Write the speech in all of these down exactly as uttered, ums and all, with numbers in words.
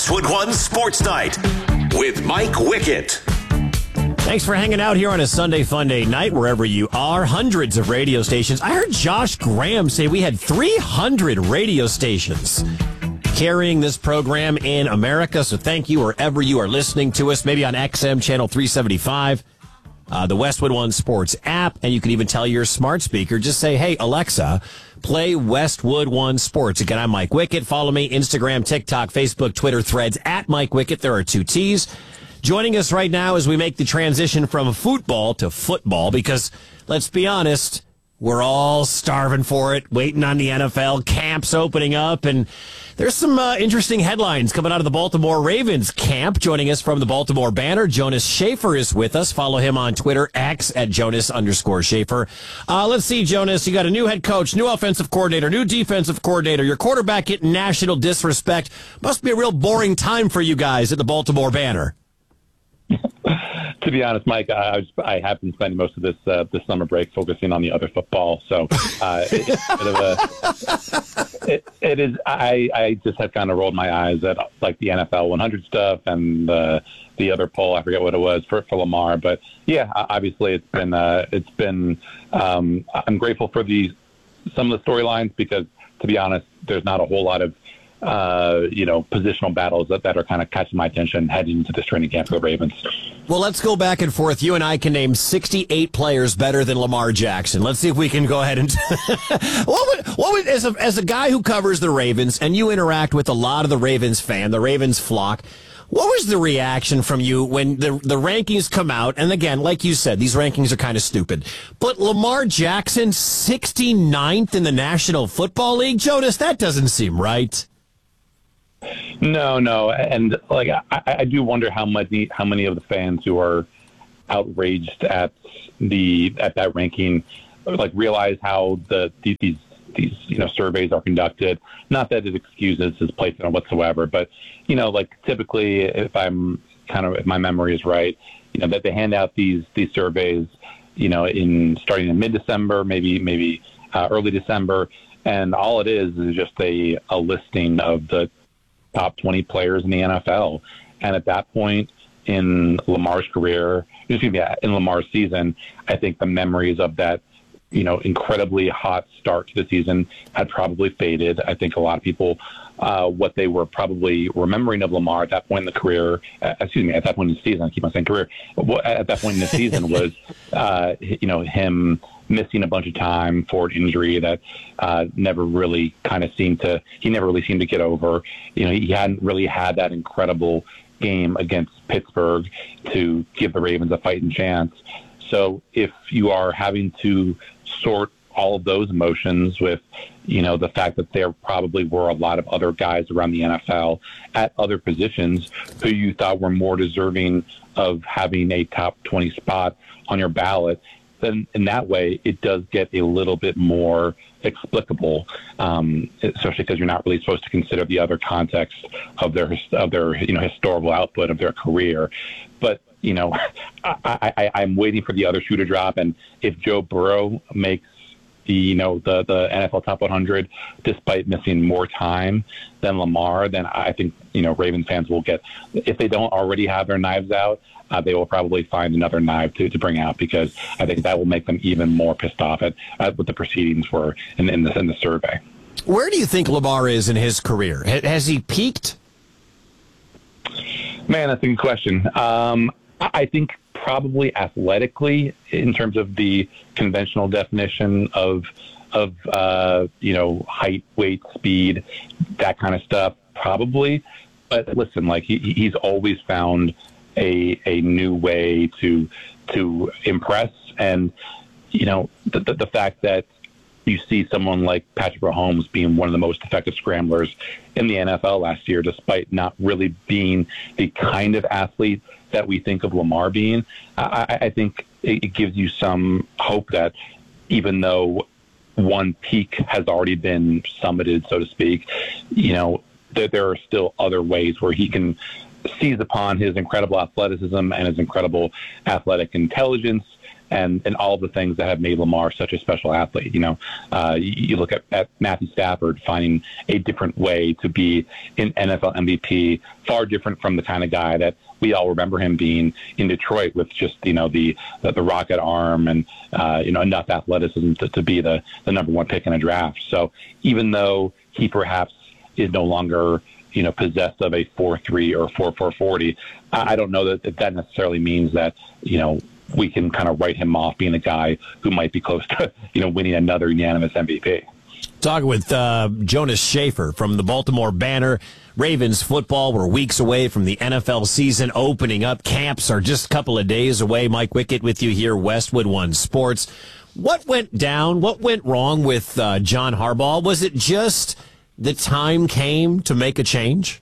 Westwood One Sports Night with Mike Wickett. Thanks for hanging out here on a Sunday Fun Day night, wherever you are. Hundreds of radio stations. I heard Josh Graham say we had three hundred radio stations carrying this program in America. So thank you wherever you are listening to us, maybe on X M channel three seventy-five, uh, the Westwood One Sports app, and you can even tell your smart speaker, just say, hey, Alexa, play Westwood One Sports. Again, I'm Mike Wickett. Follow me, Instagram, TikTok, Facebook, Twitter, Threads, at Mike Wickett. There are two T's. Joining us right now as we make the transition from football to football, because let's be honest, we're all starving for it, waiting on the N F L camps opening up, and there's some uh, interesting headlines coming out of the Baltimore Ravens camp. Joining us from the Baltimore Banner, Jonas Shaffer is with us. Follow him on Twitter, X at Jonas underscore Shaffer. Uh, let's see, Jonas, you got a new head coach, new offensive coordinator, new defensive coordinator. Your quarterback getting national disrespect. Must be a real boring time for you guys at the Baltimore Banner. To be honest, Mike, I, was, I have been spending most of this uh, this summer break focusing on the other football. So uh, it, it's a bit of a, it, it is. I, I just have kind of rolled my eyes at like the N F L one hundred stuff and uh, the other poll. I forget what it was for, for Lamar, but yeah, obviously it's been uh, it's been. Um, I'm grateful for the some of the storylines because, to be honest, there's not a whole lot of. Uh, you know, positional battles that, that are kind of catching my attention heading into this training camp for the Ravens. Well, let's go back and forth. You and I can name sixty-eight players better than Lamar Jackson. Let's see if we can go ahead and what would, what would, as a, as a guy who covers the Ravens and you interact with a lot of the Ravens fan, the Ravens flock, what was the reaction from you when the the rankings come out? And again, like you said, these rankings are kind of stupid. But Lamar Jackson, sixty-ninth in the National Football League? Jonas, that doesn't seem right. No, no, and like I, I do wonder how many how many of the fans who are outraged at the at that ranking like realize how the these these you know surveys are conducted. Not that it excuses his placement whatsoever, but you know like typically if I'm kind of if my memory is right, you know that they hand out these these surveys, you know in starting in mid December, maybe maybe uh, early December, and all it is is just a a listing of the top twenty players in the N F L. And at that point in Lamar's career, excuse me, in Lamar's season, I think the memories of that, you know, incredibly hot start to the season had probably faded. I think a lot of people, uh, what they were probably remembering of Lamar at that point in the career, uh, excuse me, at that point in the season, I keep on saying career, at that point in the season was, uh, you know, him missing a bunch of time for an injury that uh, never really kind of seemed to, he never really seemed to get over. You know, he hadn't really had that incredible game against Pittsburgh to give the Ravens a fighting chance. So if you are having to sort all of those emotions with, you know, the fact that there probably were a lot of other guys around the N F L at other positions who you thought were more deserving of having a top twenty spot on your ballot, then in that way, it does get a little bit more explicable, um, especially because you're not really supposed to consider the other context of their of their you know historical output of their career. But you know, I, I, I'm waiting for the other shoe to drop, and if Joe Burrow makes the you know the the N F L top one hundred despite missing more time than Lamar, then I think you know Ravens fans will get, if they don't already have their knives out, Uh, they will probably find another knife to, to bring out, because I think that will make them even more pissed off at, at what the proceedings were in, in, the, in the survey. Where do you think Lamar is in his career? Has he peaked? Man, that's a good question. Um, I think probably athletically, in terms of the conventional definition of of uh, you know height, weight, speed, that kind of stuff, probably. But listen, like he, he's always found a a new way to to impress, and you know the, the the fact that you see someone like Patrick Mahomes being one of the most effective scramblers in the N F L last year, despite not really being the kind of athlete that we think of Lamar being. I, I think it, it gives you some hope that even though one peak has already been summited, so to speak, you know there, there are still other ways where he can seize upon his incredible athleticism and his incredible athletic intelligence and, and all of the things that have made Lamar such a special athlete. You know, uh, you, you look at, at Matthew Stafford finding a different way to be an N F L M V P, far different from the kind of guy that we all remember him being in Detroit with just, you know, the the, the rocket arm and, uh, you know, enough athleticism to, to be the, the number one pick in a draft. So even though he perhaps is no longer, you know, possessed of a four three or four four forty, I don't know that that necessarily means that, you know, we can kind of write him off being a guy who might be close to, you know, winning another unanimous M V P. Talking with uh, Jonas Shaffer from the Baltimore Banner. Ravens football, we're weeks away from the N F L season opening up. Camps are just a couple of days away. Mike Wickett with you here, Westwood One Sports. What went down? What went wrong with uh, John Harbaugh? Was it just the time came to make a change?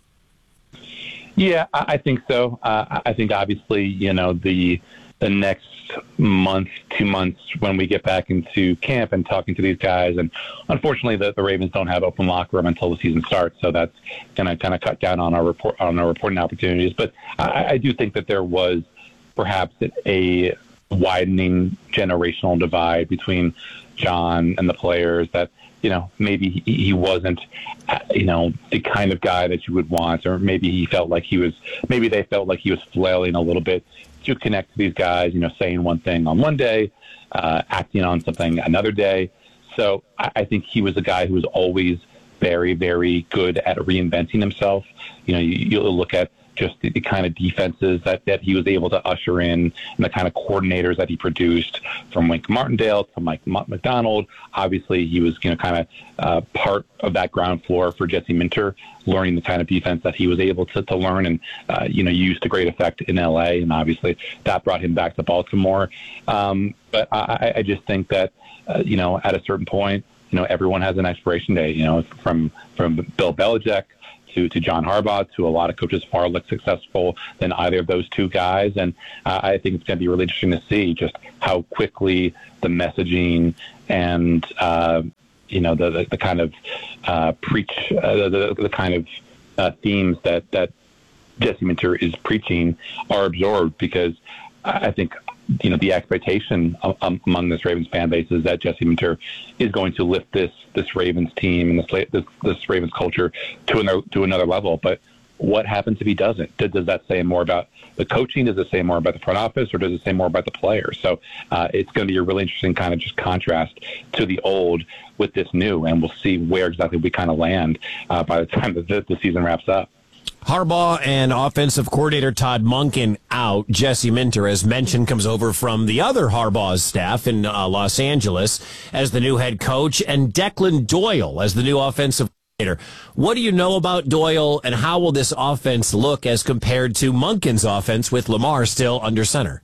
Yeah, I think so. Uh, I think obviously, you know, the the next month, two months when we get back into camp and talking to these guys, and unfortunately, the, the Ravens don't have open locker room until the season starts, so that's going to kind of cut down on our report on our reporting opportunities. But I, I do think that there was perhaps a widening generational divide between John and the players that, you know, maybe he, he wasn't, you know, the kind of guy that you would want, or maybe he felt like he was, maybe they felt like he was flailing a little bit to connect to these guys, you know, saying one thing on one day, uh, acting on something another day. So I, I think he was a guy who was always very, very good at reinventing himself. You know, you, you'll look at just the, the kind of defenses that, that he was able to usher in and the kind of coordinators that he produced, from Wink Martindale to Mike McDonald. Obviously, he was, you know, kind of uh, part of that ground floor for Jesse Minter, learning the kind of defense that he was able to, to learn and, uh, you know, use to great effect in L A. And obviously that brought him back to Baltimore. Um, but I, I just think that, uh, you know, at a certain point, you know, everyone has an expiration date, you know, from, from Bill Belichick to, to John Harbaugh, to a lot of coaches far less successful than either of those two guys. And uh, I think it's going to be really interesting to see just how quickly the messaging and, uh, you know, the, the, the kind of uh, preach, uh, the, the kind of uh, themes that, that Jesse Minter is preaching are absorbed, because I think, you know, the expectation um, among this Ravens fan base is that Jesse Minter is going to lift this this Ravens team and this this, this Ravens culture to another to another level. But what happens if he doesn't? Does, does that say more about the coaching? Does it say more about the front office, or does it say more about the players? So uh, it's going to be a really interesting kind of just contrast to the old with this new, and we'll see where exactly we kind of land uh, by the time that the, the season wraps up. Harbaugh and offensive coordinator Todd Monken out. Jesse Minter, as mentioned, comes over from the other Harbaugh's staff in uh, Los Angeles as the new head coach, and Declan Doyle as the new offensive coordinator. What do you know about Doyle, and how will this offense look as compared to Monken's offense with Lamar still under center?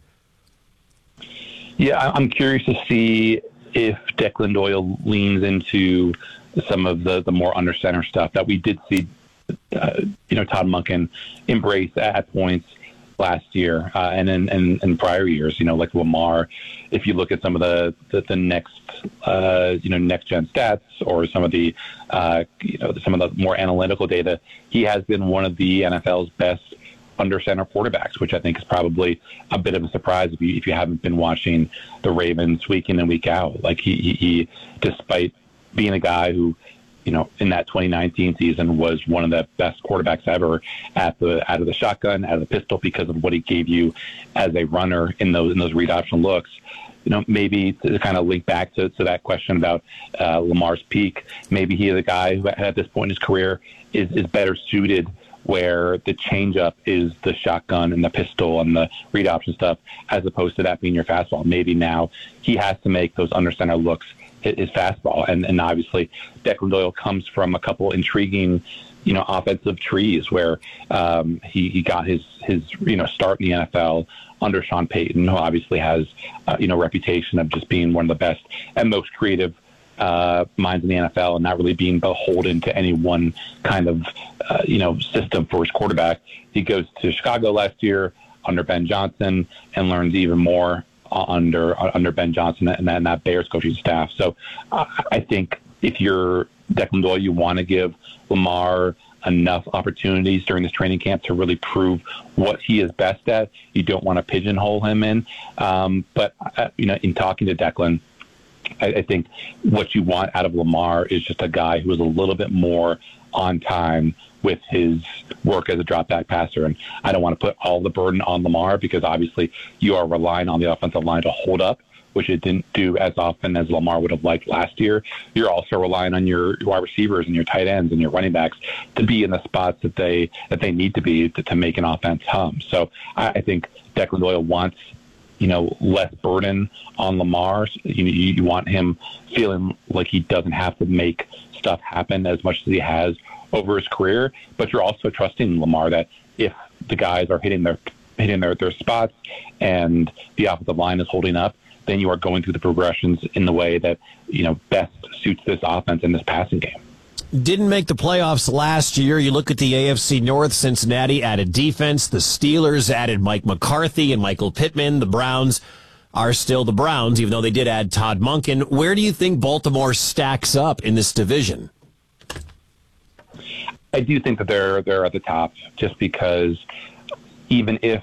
Yeah, I'm curious to see if Declan Doyle leans into some of the, the more under center stuff that we did see Uh, you know, Todd Monken embrace at points last year uh, and in, in, in prior years, you know, like Lamar. If you look at some of the the, the next, uh, you know, next gen stats, or some of the, uh, you know, some of the more analytical data, he has been one of the N F L's best under center quarterbacks, which I think is probably a bit of a surprise if you if you haven't been watching the Ravens week in and week out. Like he, he, he despite being a guy who, you know, in that twenty nineteen season was one of the best quarterbacks ever at the out of the shotgun, out of the pistol, because of what he gave you as a runner in those in those read option looks. You know, maybe to kind of link back to, to that question about uh, Lamar's peak, maybe he is a guy who at this point in his career is, is better suited where the changeup is the shotgun and the pistol and the read option stuff, as opposed to that being your fastball. Maybe now he has to make those under center looks his fastball. And, and obviously Declan Doyle comes from a couple intriguing, you know, offensive trees where um, he, he got his, his, you know, start in the N F L under Sean Payton, who obviously has, uh, you know, reputation of just being one of the best and most creative uh, minds in the N F L, and not really being beholden to any one kind of, uh, you know, system for his quarterback. He goes to Chicago last year under Ben Johnson and learns even more under under Ben Johnson and that, and that Bears coaching staff. So uh, I think if you're Declan Doyle, you want to give Lamar enough opportunities during this training camp to really prove what he is best at. You don't want to pigeonhole him in. Um, but, uh, you know, in talking to Declan, I, I think what you want out of Lamar is just a guy who is a little bit more on time with his work as a drop back passer. And I don't want to put all the burden on Lamar because obviously you are relying on the offensive line to hold up, which it didn't do as often as Lamar would have liked last year. You're also relying on your wide receivers and your tight ends and your running backs to be in the spots that they that they need to be to, to make an offense hum. So I, I think Declan Doyle wants, you know, less burden on Lamar. You, you want him feeling like he doesn't have to make stuff happen as much as he has over his career, but you're also trusting Lamar that if the guys are hitting their hitting their, their spots and the offensive line is holding up, then you are going through the progressions in the way that, you know, best suits this offense in this passing game. Didn't make the playoffs last year. You look at the A F C North, Cincinnati added defense. The Steelers added Mike McCarthy and Michael Pittman. The Browns are still the Browns, even though they did add Todd Monken. Where do you think Baltimore stacks up in this division? I do think that they're they're at the top, just because even if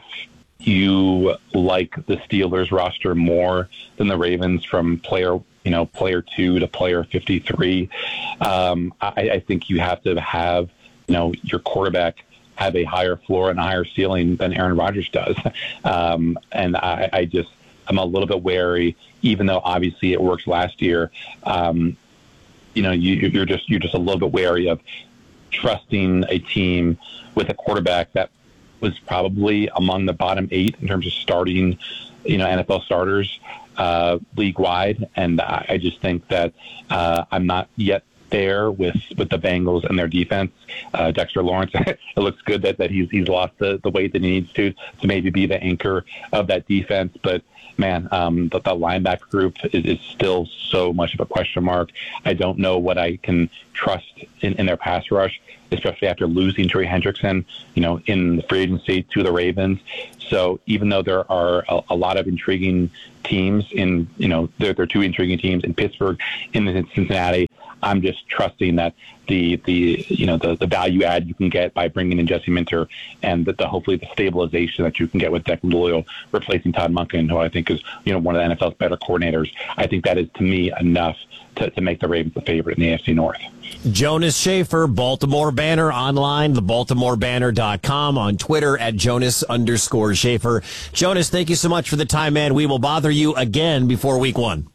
you like the Steelers roster more than the Ravens from player you know player two to player fifty-three, um, I, I think you have to have you know your quarterback have a higher floor and a higher ceiling than Aaron Rodgers does, um, and I, I just I'm a little bit wary, even though obviously it worked last year. Um, you know, you, you're just you're just a little bit wary of trusting a team with a quarterback that was probably among the bottom eight in terms of starting, you know, N F L starters uh, league wide. And I, I just think that uh, I'm not yet there with, with the Bengals and their defense. Uh, Dexter Lawrence, it looks good that, that he's he's lost the, the weight that he needs to to maybe be the anchor of that defense. But man, um, the, the linebacker group is, is still so much of a question mark. I don't know what I can trust in, in their pass rush, especially after losing Trey Hendrickson, you know, in the free agency to the Ravens. So even though there are a, a lot of intriguing teams in, you know, there, there are two intriguing teams in Pittsburgh, in Cincinnati, I'm just trusting that the, the you know, the, the value add you can get by bringing in Jesse Minter and the, the hopefully the stabilization that you can get with Declan Doyle replacing Todd Monken, who I think is, you know, one of the N F L's better coordinators. I think that is, to me, enough to, to make the Ravens the favorite in the A F C North. Jonas Shaffer, Baltimore Banner, online, the baltimore banner dot com, on Twitter at Jonas underscore Shaffer. Jonas, thank you so much for the time, man. We will bother you again before week one.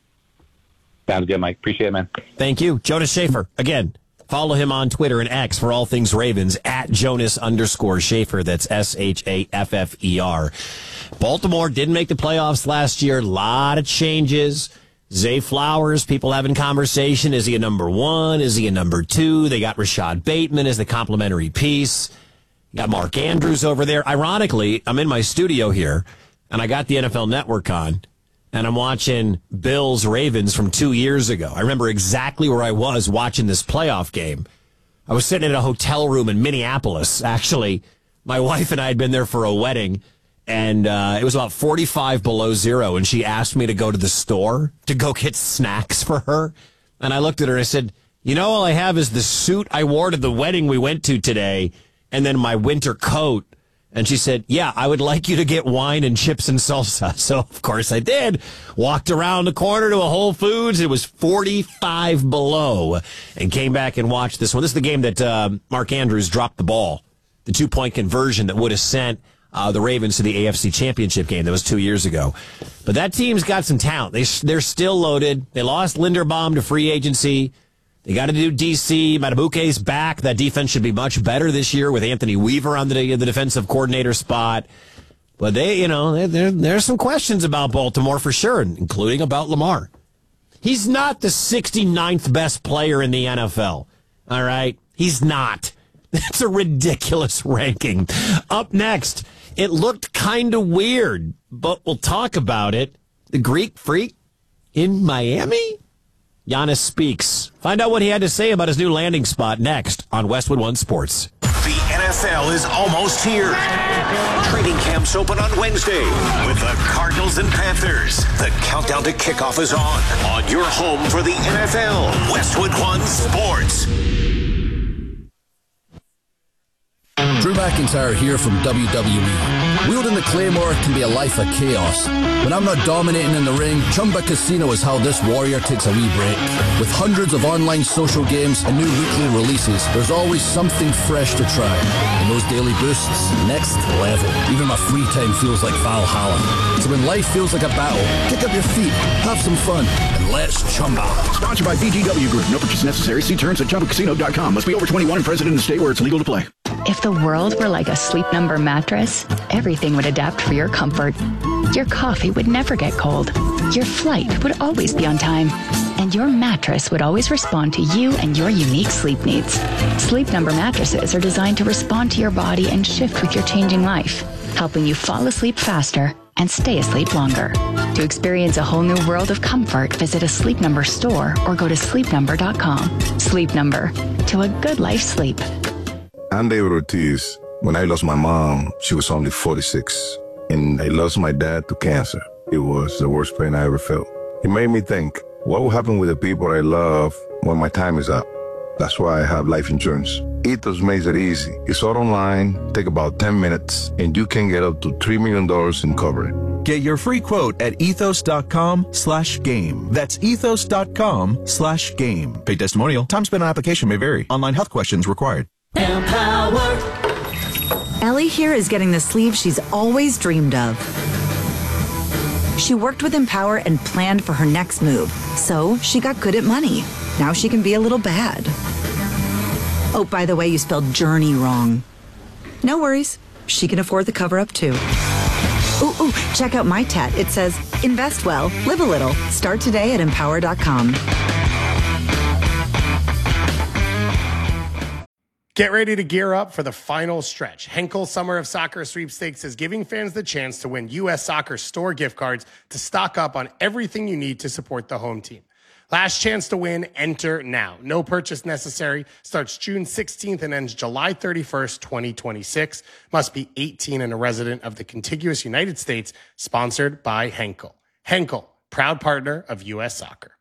Sounds good, Mike. Appreciate it, man. Thank you. Jonas Shaffer, again, follow him on Twitter and X for all things Ravens, at Jonas underscore Shaffer. That's S H A F F E R. Baltimore didn't make the playoffs last year. A lot of changes. Zay Flowers, people having conversation. Is he a number one? Is he a number two? They got Rashad Bateman as the complimentary piece. You got Mark Andrews over there. Ironically, I'm in my studio here, and I got the N F L Network on, and I'm watching Bills Ravens from two years ago. I remember exactly where I was watching this playoff game. I was sitting in a hotel room in Minneapolis. Actually, my wife and I had been there for a wedding, and uh, it was about forty-five below zero, and she asked me to go to the store to go get snacks for her. And I looked at her and I said, you know, all I have is the suit I wore to the wedding we went to today, and then my winter coat. And she said, yeah, I would like you to get wine and chips and salsa. So, of course, I did. Walked around the corner to a Whole Foods. It was forty-five below, and came back and watched this one. This is the game that uh, Mark Andrews dropped the ball, the two-point conversion that would have sent Uh, the Ravens to the A F C Championship game. That was two years ago. But that team's got some talent. They, they're still loaded. They lost Linderbaum to free agency. They got to do D C. Matabuke's back. That defense should be much better this year with Anthony Weaver on the, the defensive coordinator spot. But they, you know, there there's some questions about Baltimore for sure, including about Lamar. He's not the sixty-ninth best player in the N F L. All right? He's not. That's a ridiculous ranking. Up next, it looked kind of weird, but we'll talk about it. The Greek Freak in Miami? Giannis speaks. Find out what he had to say about his new landing spot next on Westwood One Sports. The N F L is almost here. Training camps open on Wednesday with the Cardinals and Panthers. The countdown to kickoff is on. On your home for the N F L, Westwood One Sports. Drew McIntyre here from W W E. Wielding the Claymore can be a life of chaos. When I'm not dominating in the ring, Chumba Casino is how this warrior takes a wee break. With hundreds of online social games and new weekly releases, there's always something fresh to try. And those daily boosts, next level. Even my free time feels like Valhalla. So when life feels like a battle, kick up your feet, have some fun, and let's Chumba. Sponsored by B G W Group. No purchase necessary. See terms at Chumba Casino dot com. Must be over twenty-one and present in the state where it's legal to play. If the world were like a Sleep Number mattress, everything would adapt for your comfort. Your coffee would never get cold. Your flight would always be on time. And your mattress would always respond to you and your unique sleep needs. Sleep Number mattresses are designed to respond to your body and shift with your changing life, helping you fall asleep faster and stay asleep longer. To experience a whole new world of comfort, visit a Sleep Number store or go to sleep number dot com. Sleep Number, to a good life sleep. I'm David Ortiz. When I lost my mom, she was only forty-six. And I lost my dad to cancer. It was the worst pain I ever felt. It made me think, what will happen with the people I love when my time is up? That's why I have life insurance. Ethos makes it easy. It's all online, take about ten minutes, and you can get up to three million dollars in coverage. Get your free quote at ethos.com slash game. That's ethos.com slash game. Paid testimonial. Time spent on application may vary. Online health questions required. Empower. Ellie here is getting the sleeve she's always dreamed of. She worked with Empower and planned for her next move, so she got good at money. Now she can be a little bad. Oh, by the way, you spelled journey wrong. No worries. She can afford the cover-up, too. Ooh, ooh, check out my tat. It says, invest well, live a little. Start today at empower dot com. Get ready to gear up for the final stretch. Henkel Summer of Soccer Sweepstakes is giving fans the chance to win U S Soccer store gift cards to stock up on everything you need to support the home team. Last chance to win, enter now. No purchase necessary. Starts June sixteenth and ends July thirty-first, twenty twenty-six. Must be eighteen and a resident of the contiguous United States. Sponsored by Henkel. Henkel, proud partner of U S Soccer.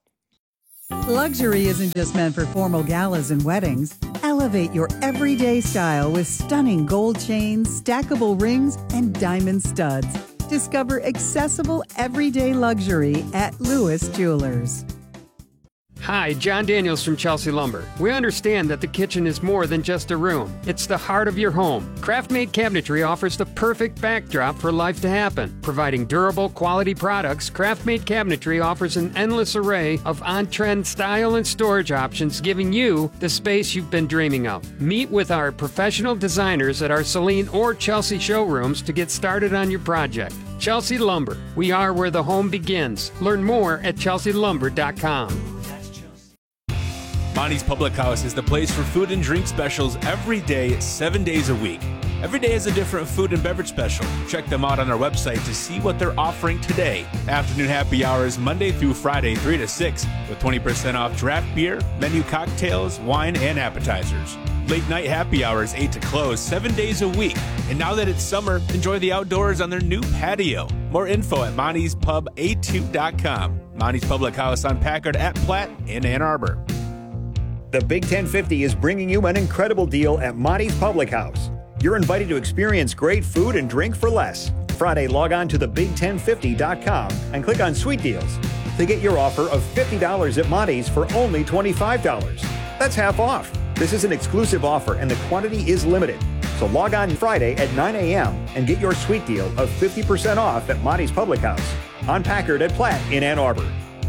Luxury isn't just meant for formal galas and weddings. Elevate your everyday style with stunning gold chains, stackable rings, and diamond studs. Discover accessible everyday luxury at Lewis Jewelers. Hi, John Daniels from Chelsea Lumber. We understand that the kitchen is more than just a room. It's the heart of your home. Craft-made cabinetry offers the perfect backdrop for life to happen. Providing durable, quality products, Craft-made cabinetry offers an endless array of on-trend style and storage options, giving you the space you've been dreaming of. Meet with our professional designers at our Celine or Chelsea showrooms to get started on your project. Chelsea Lumber. We are where the home begins. Learn more at chelsea lumber dot com. Monty's Public House is the place for food and drink specials every day, seven days a week. Every day is a different food and beverage special. Check them out on our website to see what they're offering today. Afternoon happy hours Monday through Friday, three to six, with twenty percent off draft beer, menu cocktails, wine, and appetizers. Late night happy hours, eight to close, seven days a week. And now that it's summer, enjoy the outdoors on their new patio. More info at monty's pub a two dot com. Monty's Public House on Packard at Platte in Ann Arbor. The Big ten fifty is bringing you an incredible deal at Monty's Public House. You're invited to experience great food and drink for less. Friday, log on to the big ten fifty dot com and click on Sweet Deals to get your offer of fifty dollars at Monty's for only twenty-five dollars. That's half off. This is an exclusive offer and the quantity is limited. So log on Friday at nine a.m. and get your sweet deal of fifty percent off at Monty's Public House on Packard at Platte in Ann Arbor.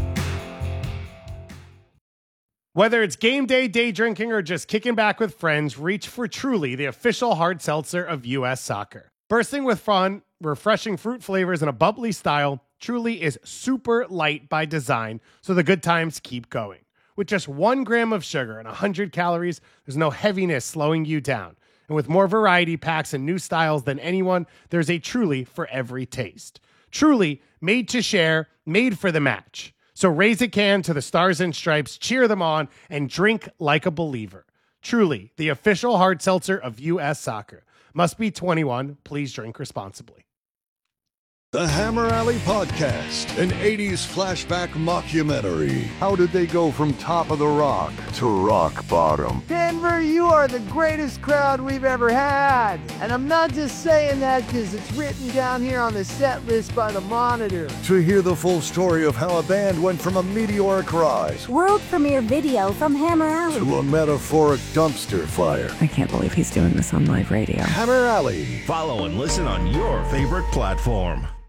Whether it's game day, day drinking, or just kicking back with friends, reach for Truly, the official hard seltzer of U S Soccer. Bursting with fun, refreshing fruit flavors, and a bubbly style, Truly is super light by design, so the good times keep going. With just one gram of sugar and one hundred calories, there's no heaviness slowing you down. And with more variety packs and new styles than anyone, there's a Truly for every taste. Truly, made to share, made for the match. So raise a can to the Stars and Stripes, cheer them on, and drink like a believer. Truly, the official hard seltzer of U S Soccer. Must be twenty-one. Please drink responsibly. The Hammer Alley Podcast, an eighties flashback mockumentary. How did they go from top of the rock to rock bottom? Denver, you are the greatest crowd we've ever had. And I'm not just saying that because it's written down here on the set list by the Monitor. To hear the full story of how a band went from a meteoric rise world premiere video from Hammer Alley to a metaphoric dumpster fire. I can't believe he's doing this on live radio. Hammer Alley. Follow and listen on your favorite platform.